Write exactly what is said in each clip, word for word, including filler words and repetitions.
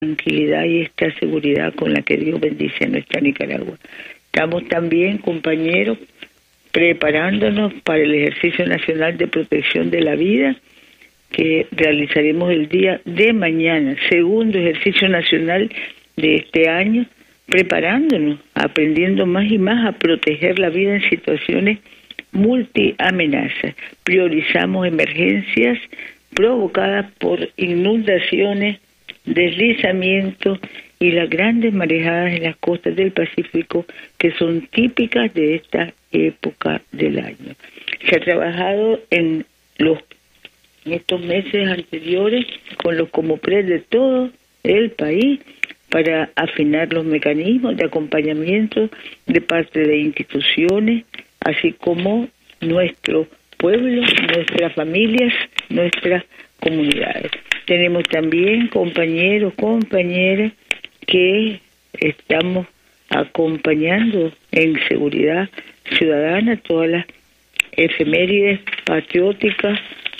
tranquilidad y esta seguridad con la que Dios bendice a nuestra Nicaragua. Estamos también, compañeros, preparándonos para el ejercicio nacional de protección de la vida que realizaremos el día de mañana, segundo ejercicio nacional de este año, preparándonos, aprendiendo más y más a proteger la vida en situaciones multiamenazas. Priorizamos emergencias provocadas por inundaciones, deslizamientos y las grandes marejadas en las costas del Pacífico que son típicas de esta época del año. Se ha trabajado en los en estos meses anteriores con los Comopres de todo el país para afinar los mecanismos de acompañamiento de parte de instituciones, así como nuestro pueblo, nuestras familias, nuestras comunidades. Tenemos también compañeros, compañeras que estamos acompañando en seguridad ciudadana todas las efemérides patrióticas,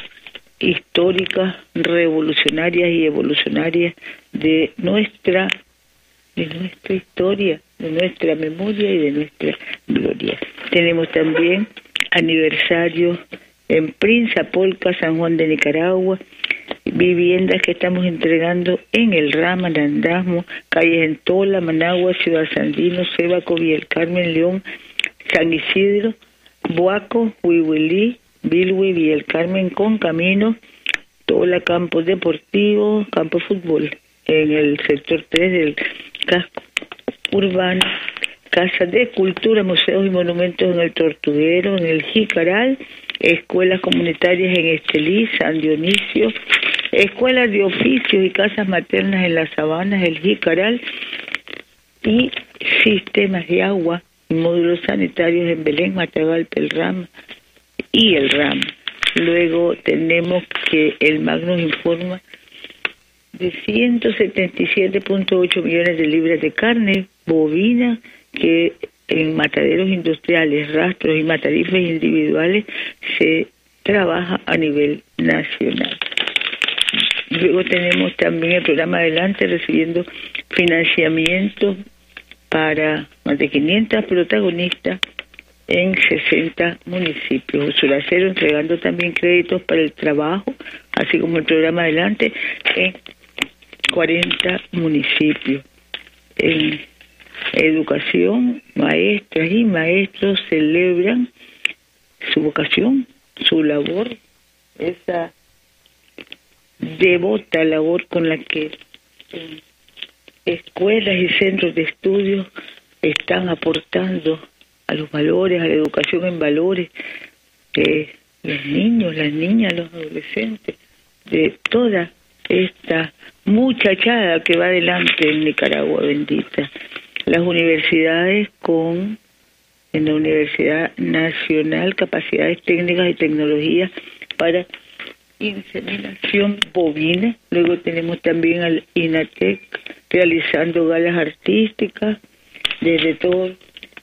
históricas, revolucionarias y evolucionarias de nuestra de nuestra historia, de nuestra memoria y de nuestra gloria. Tenemos también aniversario en Prinzapolca, San Juan de Nicaragua, viviendas que estamos entregando en El Rama, Nandasmo, calles en Tola, Managua, Ciudad Sandino, Sébaco, Villa El Carmen, León, San Isidro, Buaco, Huihuilí, Bilwi, Villa El Carmen, con Camino, Tola, campos deportivos, campo de fútbol, en el sector tres del casco urbano, Casa de Cultura, Museos y Monumentos en el Tortuguero, en el Jicaral, escuelas comunitarias en Estelí, San Dionisio, escuelas de oficios y casas maternas en las Sabanas, el Jicaral, y sistemas de agua y módulos sanitarios en Belén, Matagalpa, El Rama y El Rama. Luego tenemos que el MAC nos informa de ciento setenta y siete punto ocho millones de libras de carne bovina que en mataderos industriales, rastros y matarifes individuales se trabaja a nivel nacional. Luego tenemos también el programa Adelante recibiendo financiamiento para más de quinientos protagonistas en sesenta municipios. Usuracero entregando también créditos para el trabajo, así como el programa Adelante en cuarenta municipios. En educación, maestras y maestros celebran su vocación, su labor, esa devota labor con la que escuelas y centros de estudio están aportando a los valores, a la educación en valores de los niños, las niñas, los adolescentes, de toda esta muchachada que va adelante en Nicaragua bendita. Las universidades con, en la Universidad Nacional, capacidades técnicas y tecnologías para inseminación bovina. Luego tenemos también al INATEC realizando galas artísticas desde todos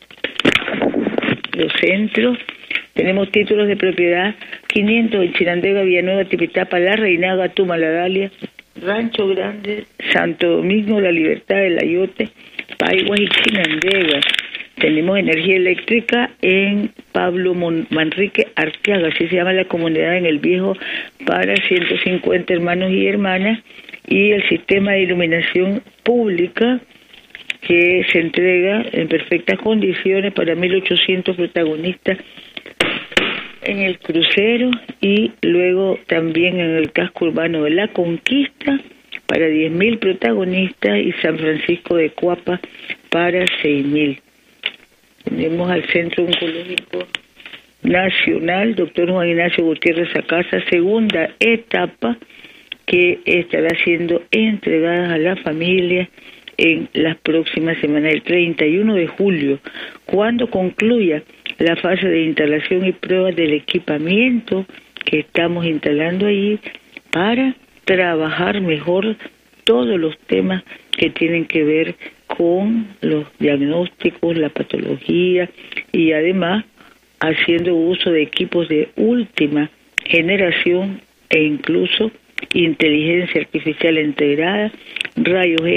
los centros. Tenemos títulos de propiedad quinientos en Chinandega, Villanueva, Tipitapa, La Reinaga, Tumaladalia, Rancho Grande, Santo Domingo, La Libertad, El Ayote, Paiguas y Chinandega. Tenemos energía eléctrica en Pablo Manrique Arteaga, así se llama la comunidad en El Viejo, para ciento cincuenta hermanos y hermanas, y el sistema de iluminación pública que se entrega en perfectas condiciones para mil ochocientos protagonistas en el crucero, y luego también en el casco urbano de La Conquista para diez mil protagonistas y San Francisco de Coapa para seis mil. Tenemos al Centro Oncológico Nacional, doctor Juan Ignacio Gutiérrez Sacasa, segunda etapa que estará siendo entregada a la familia en las próximas semanas, el treinta y uno de julio, cuando concluya la fase de instalación y prueba del equipamiento que estamos instalando ahí para trabajar mejor todos los temas que tienen que ver con los diagnósticos, la patología, y además haciendo uso de equipos de última generación e incluso inteligencia artificial integrada, rayos